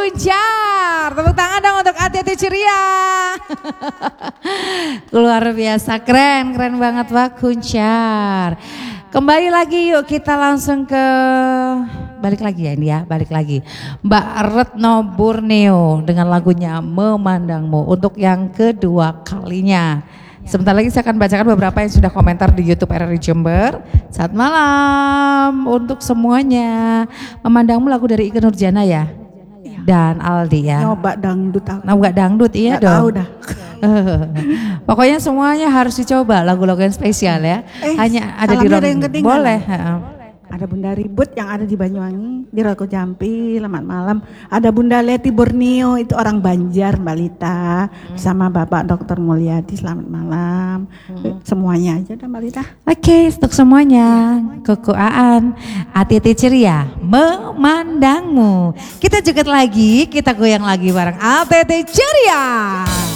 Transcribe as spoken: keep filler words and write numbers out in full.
Kuncar. Tepuk tangan dong untuk A T T Ceria. Luar biasa, keren, keren banget Pak Kuncar. Kembali lagi yuk, kita langsung ke balik lagi ya ini ya, balik lagi. Mbak Retno Borneo dengan lagunya Memandangmu untuk yang kedua kalinya. Sebentar lagi saya akan bacakan beberapa yang sudah komentar di YouTube R R I Jember. Saat malam untuk semuanya. Memandangmu lagu dari Ikke Nurjana ya? Iya. Dan Aldi ya? Nyoba dangdut aku. Nyoba dangdut, iya Nggak dong. tahu dah. Pokoknya semuanya harus dicoba lagu-lagu yang spesial ya. Eh, hanya ada di ada yang ketinggalan. Boleh. Ada Bunda Ribut yang ada di Banyuwangi, di Roko Jampi, Selamat Malam. Ada Bunda Leti Borneo, itu orang Banjar, Mbak Lita. Hmm. Sama Bapak Dokter Mulyadi, selamat malam. Hmm. Semuanya aja dah Mbak Lita. Oke, untuk semuanya. Koko Aan, A T T Ceria, Memandangmu. Kita joget lagi, kita goyang lagi bareng A T T Ceria.